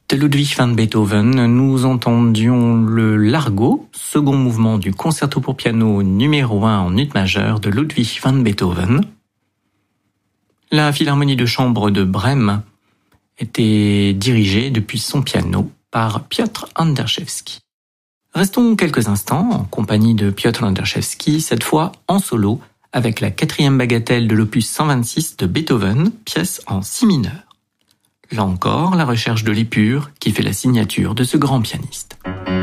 De Ludwig van Beethoven, nous entendions le Largo, second mouvement du concerto pour piano numéro 1 en ut majeur de Ludwig van Beethoven. La Philharmonie de chambre de Brême était dirigée depuis son piano par Piotr Anderszewski. Restons quelques instants en compagnie de Piotr Anderszewski, cette fois en solo, avec la 4e bagatelle de l'opus 126 de Beethoven, pièce en si mineur. Là encore, la recherche de l'épure qui fait la signature de ce grand pianiste.